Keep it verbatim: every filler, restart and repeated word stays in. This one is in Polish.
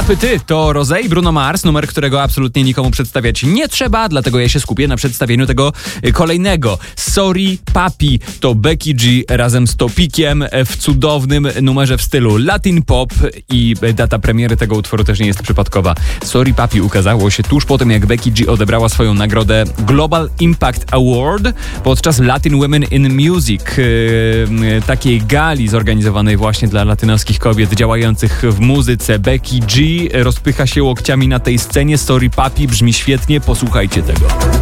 Pyty to Rosé i Bruno Mars, numer, którego absolutnie nikomu przedstawiać nie trzeba, dlatego ja się skupię na przedstawieniu tego kolejnego. Sorry Papi to Becky G razem z Topikiem w cudownym numerze w stylu Latin Pop i data premiery tego utworu też nie jest przypadkowa. Sorry Papi ukazało się tuż po tym, jak Becky G odebrała swoją nagrodę Global Impact Award podczas Latin Women in Music, yy, takiej gali zorganizowanej właśnie dla latynoskich kobiet działających w muzyce. Becky G rozpycha się łokciami na tej scenie. Sorry Papi brzmi świetnie, posłuchajcie tego.